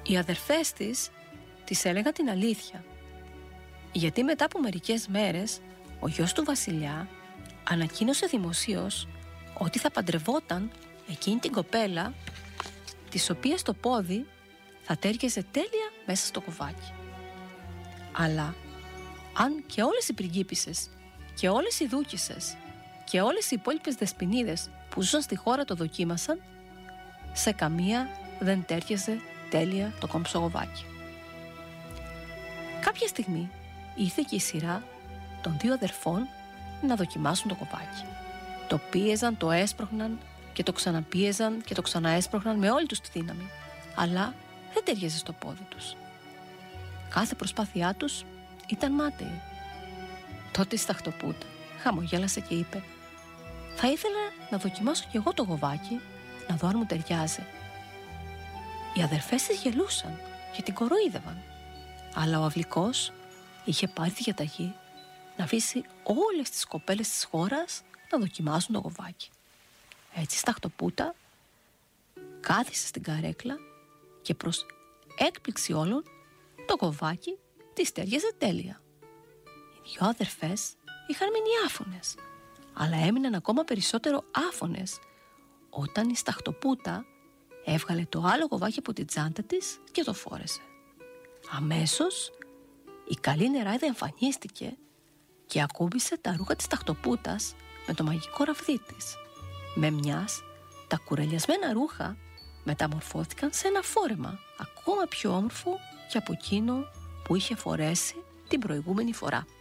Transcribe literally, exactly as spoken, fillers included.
Οι αδερφές της της έλεγαν την αλήθεια, γιατί μετά από μερικές μέρες ο γιος του βασιλιά ανακοίνωσε δημοσίως ότι θα παντρευόταν εκείνη την κοπέλα, της οποίας το πόδι θα τέριαζε τέλεια μέσα στο κοβάκι. Αλλά αν και όλες οι πριγκίπισσες και όλες οι δούκισσες και όλες οι υπόλοιπες δεσποινίδες που ζούσαν στη χώρα το δοκίμασαν, σε καμία δεν τέριαζε τέλεια το κόμψο κοβάκι. Κάποια στιγμή ήρθε και η σειρά των δύο αδερφών να δοκιμάσουν το κοβάκι. Το πίεζαν, το έσπροχναν και το ξαναπίεζαν και το ξαναέσπροχναν με όλη τους τη δύναμη, αλλά δεν τέριαζε στο πόδι τους. Κάθε προσπάθειά τους ήταν μάταιη. Τότε η Σταχτοπούτα χαμογέλασε και είπε: «Θα ήθελα να δοκιμάσω κι εγώ το κοβάκι, να δω αν μου ταιριάζει». Οι αδερφές της γελούσαν και την κοροϊδεύαν, αλλά ο αυλικός είχε πάρει τη διαταγή να αφήσει όλες τις κοπέλες της χώρας να δοκιμάσουν το κοβάκι. Έτσι η Σταχτοπούτα κάθισε στην καρέκλα και προς έκπληξη όλων το κοβάκι της τέριαζε τέλεια. Οι δυο αδερφές είχαν μείνει άφωνες, αλλά έμειναν ακόμα περισσότερο άφωνες όταν η Σταχτοπούτα έβγαλε το άλλο κοβάκι από την τσάντα της και το φόρεσε. Αμέσως η καλή νεράιδα εμφανίστηκε και ακούμπησε τα ρούχα της Σταχτοπούτας με το μαγικό ραβδί της. Με μιας, τα κουρελιασμένα ρούχα μεταμορφώθηκαν σε ένα φόρεμα ακόμα πιο όμορφο και από εκείνο που είχε φορέσει την προηγούμενη φορά.